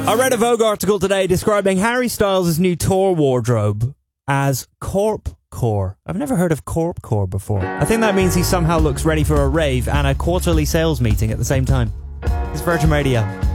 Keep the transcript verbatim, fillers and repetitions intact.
I read a Vogue article today describing Harry Styles' new tour wardrobe as corpcore. I've never heard of corpcore before. I think that means he somehow looks ready for a rave and a quarterly sales meeting at the same time. It's Virgin Radio.